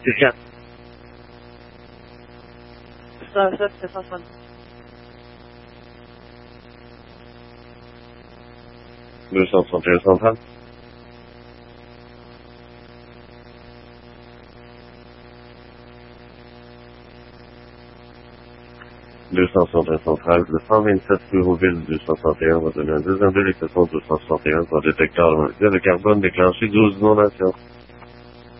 C'est 4. Ça, c'est 160. 261 centrale. Centrale, le 127 Euroville 261 va donner un deuxième de l'exception 261 pour détecteur de carbone déclenché 12 inondations.